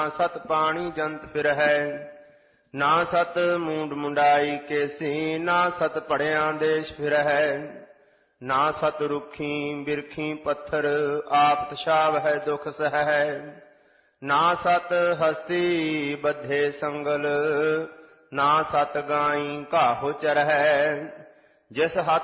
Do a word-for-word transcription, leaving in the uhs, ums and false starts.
ਸਤ ਪਾਣੀ ਜੰਤ ਫਿਰਹਿ, ਨਾ ਸਤ ਮੂੰਡ ਮੁੰਡਾਈ ਕੇਸੀ, ਨਾ ਸਤ ਪੜਿਆਂ ਦੇਸ਼ ਫਿਰਹਿ। ਨਾ ਸਤ ਰੁੱਖੀ ਬਿਰਖੀ ਪੱਥਰ, ਆਪ ਤਸ਼ਾਵ ਹੈ ਦੁਖ ਸਹੈ। ਨਾ ਸਤ ਹਸਤੀ ਬੱਧੇ ਸੰਗਲ, ਨਾ ਸਤ ਗਾਈ ਘਾਹੋ ਚਰਹਿ। ਜਿਸ ਹੱਥ